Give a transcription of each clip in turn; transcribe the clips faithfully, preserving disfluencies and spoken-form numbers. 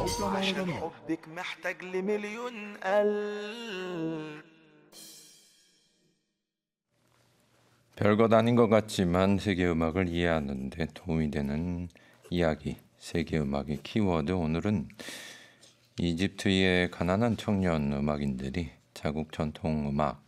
وعشان حبك محتاج لمليون قلب. 별것 아닌 것 같지만 세계 음악을 이해하는 데 도움이 되는 이야기, 세계 음악의 키워드. 오늘은 이집트의 가난한 청년 음악인들이 자국 전통 음악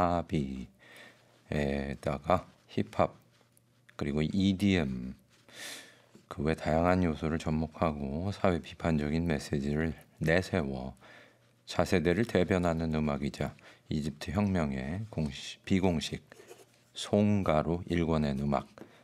샤비에다가 힙합 그리고 이디엠 그 외 다양한 요소를 접목하고 사회 비판적인 메시지를 내세워 차세대를 대변하는 음악이자 이집트 혁명의 공식, 비공식 송가로 일궈낸 음악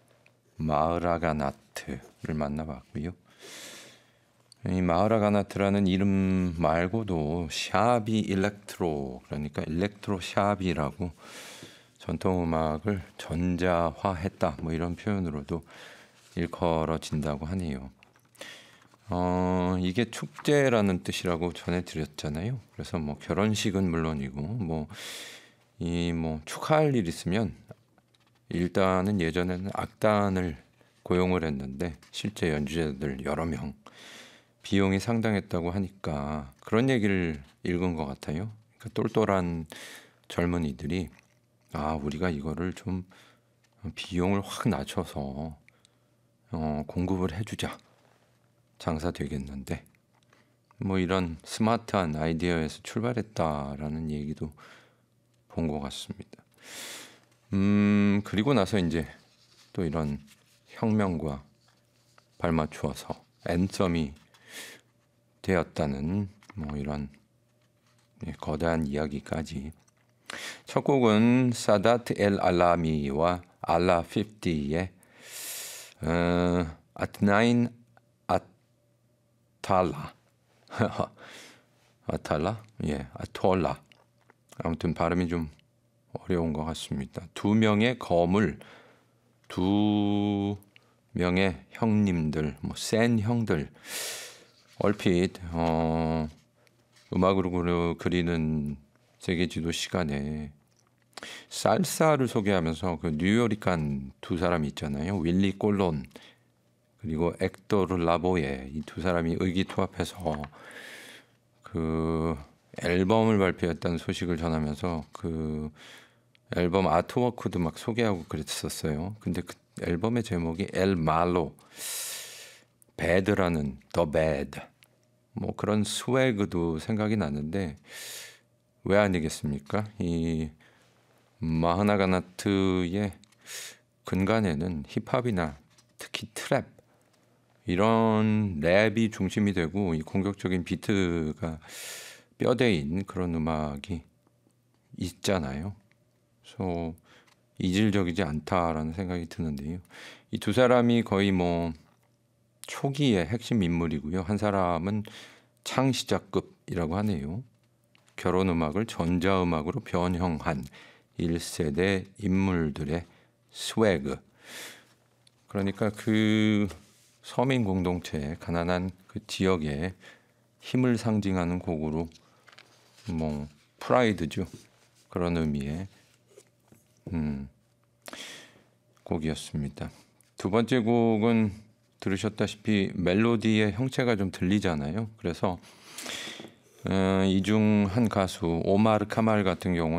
마흐라가나트를 만나봤고요. 이 마흐라가나트라는 이름 말고도 샤비 일렉트로, 그러니까 일렉트로 샤비라고 전통 음악을 전자화했다, 뭐 이런 표현으로도 일컬어진다고 하네요. 어, 이게 축제라는 뜻이라고 전해드렸잖아요. 그래서 뭐 결혼식은 물론이고 뭐 이 뭐 축하할 일 있으면 일단은 예전에는 악단을 고용을 했는데 실제 연주자들 여러 명, 비용이 상당했다고 하니까 그런 얘기를 읽은 것 같아요. 그러니까 똘똘한 젊은이들이 아 우리가 이거를 좀 비용을 확 낮춰서 어, 공급을 해주자, 장사 되겠는데, 뭐 이런 스마트한 아이디어에서 출발했다라는 얘기도 본 것 같습니다. 음 그리고 나서 이제 또 이런 혁명과 발맞추어서 앤썸이 되었다는 뭐 이런 거대한 이야기까지. 첫 곡은 사다트 엘 알라미와 알라 오십의 어, 아트나인 아탈라 아탈라? 예, 아톨라. 아무튼 발음이 좀 어려운 것 같습니다. 두 명의 거물, 두 명의 형님들, 뭐 센 형들. 얼핏 어, 음악으로 그리는 세계 지도 시간에 살사를 소개하면서 그 뉴요리칸 두 사람이 있잖아요. 윌리 꼴론 그리고 엑토르 라보에, 이 두 사람이 의기투합해서 그 앨범을 발표했다는 소식을 전하면서 그 앨범 아트워크도 막 소개하고 그랬었어요. 근데 그 앨범의 제목이 엘 말로, 배드라는 더 배드, 뭐 그런 스웨그도 생각이 나는데 왜 아니겠습니까? 이 마흐나가나트의 근간에는 힙합이나 특히 트랩 이런 랩이 중심이 되고 이 공격적인 비트가 뼈대인 그런 음악이 있잖아요. 그래서 이질적이지 않다라는 생각이 드는데요. 이 두 사람이 거의 뭐 초기의 핵심 인물이고요. 한 사람은 창시자급이라고 하네요. 결혼 음악을 전자음악으로 변형한 일 세대 인물들의 스웨그. 그러니까 그 서민 공동체, 가난한 그 지역의 힘을 상징하는 곡으로 뭐 프라이드죠. 그런 의미의 음, 곡이었습니다. 두 번째 곡은 들으셨다시피 멜로디의 형체가 좀 들리잖아요. 그래서 어, 이 중 한 가수 오마르 카말 같은 경우는